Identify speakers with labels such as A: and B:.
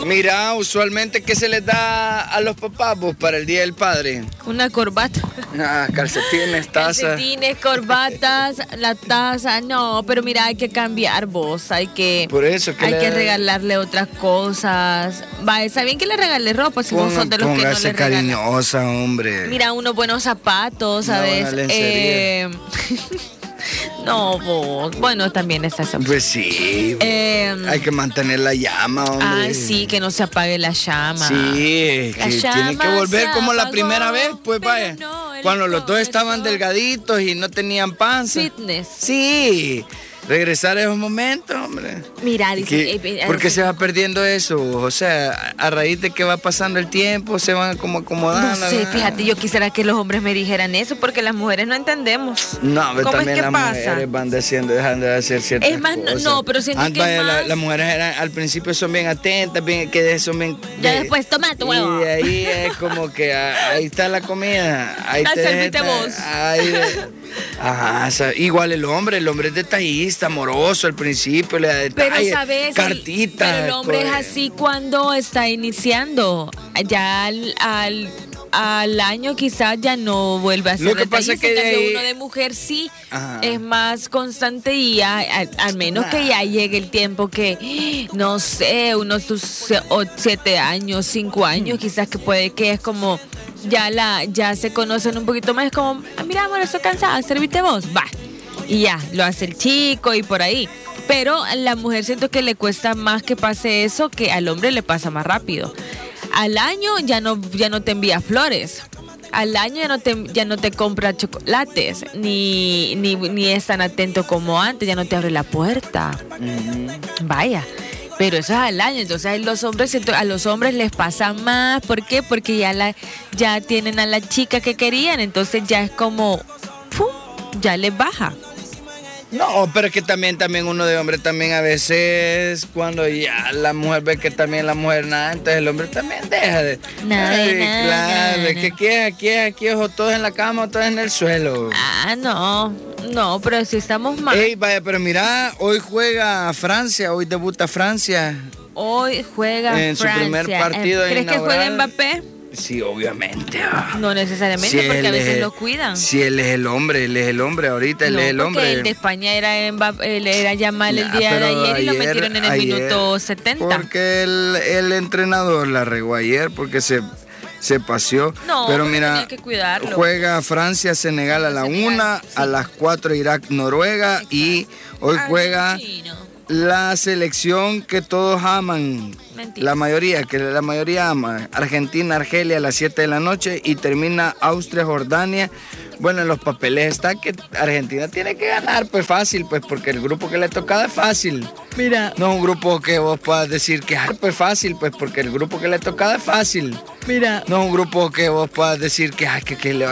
A: Mira, usualmente, ¿qué se les da a los papás vos para el Día del Padre?
B: Una corbata.
A: Calcetines, tazas.
B: Calcetines, corbatas, la taza. No, pero mira, hay que cambiar vos.
A: Por eso
B: hay que regalarle otras cosas. Va, está bien que le regale ropa si vos sos de los que no le regalan.
A: Cariñosa, hombre.
B: Mira, unos buenos zapatos, ¿sabes? No, vos. Bueno, también está eso.
A: Pues sí. Hay que mantener la llama, hombre.
B: Ay, sí, que no se apague la llama.
A: Sí, que tiene que volver como la primera vez, pues vaya.
B: No,
A: cuando los dos estaban delgaditos y no tenían panza.
B: Fitness.
A: Sí. Regresar a esos momentos, hombre.
B: Mira, dice,
A: ¿por qué se va perdiendo eso? O sea, a raíz de que va pasando el tiempo, se van como acomodando.
B: No sé, fíjate, yo quisiera que los hombres me dijeran eso, porque las mujeres no entendemos.
A: No, pero también
B: es que
A: las mujeres van dejando de hacer ciertas cosas.
B: Es más, no, pero siento que más...
A: Las mujeres al principio son bien atentas, son bien...
B: Ya después, toma tu huevo.
A: Y de ahí es como que ahí está la comida. Ahí
B: la serviste vos.
A: Ajá, igual el hombre es detallista, amoroso al principio, le da detalles,
B: pero sabes,
A: cartitas.
B: Pero el hombre es así cuando está iniciando. Ya al año quizás ya no vuelve a ser.
A: Lo que pasa es que
B: uno de mujer sí es más constante y ya, al menos que ya llegue el tiempo que, no sé, unos 7 años, 5 años, quizás que puede que es como... Ya se conocen un poquito más, es como, mira, amor, estoy cansada, serviste vos, va. Y ya, lo hace el chico y por ahí. Pero a la mujer siento que le cuesta más que pase eso, que al hombre le pasa más rápido. Al año ya no te envía flores. Al año ya no te compra chocolates, ni es tan atento como antes, ya no te abre la puerta. Vaya. Pero eso es al año, entonces a los hombres les pasa más. ¿Por qué? Porque ya tienen a la chica que querían, entonces ya es como, ¡pum!, ya les baja.
A: No, pero es que también uno de hombre también a veces, cuando ya la mujer ve que también la mujer nada, entonces el hombre también deja de... Claro, es que aquí ojo, todos en la cama o todos en el suelo.
B: No, pero si estamos mal.
A: Ey, vaya, pero mira, hoy juega Francia, hoy debuta Francia.
B: Hoy juega
A: en Francia. En su primer partido
B: ¿Crees que juegue Mbappé?
A: Sí, obviamente.
B: No necesariamente, porque a veces lo cuidan.
A: Sí, él es el hombre ahorita, él es el hombre.
B: Porque el de España era Yamal el día de ayer y lo metieron en el minuto 70.
A: Porque el entrenador la regó ayer porque se paseó.
B: No,
A: pero mira,
B: tenía que cuidarlo.
A: Juega Francia, Senegal a la 1, sí. A las 4 Irak, Noruega, y hoy juega la selección que todos aman. Mentira. La mayoría ama. Argentina, Argelia a las 7 de la noche y termina Austria, Jordania. Bueno, en los papeles está que Argentina tiene que ganar, pues fácil, pues porque el grupo que le toca es fácil.
B: Mira.
A: No es un grupo que vos puedas decir que pues fácil, pues porque el grupo que le toca es fácil.
B: Mira.
A: No es un grupo que vos puedas decir que le va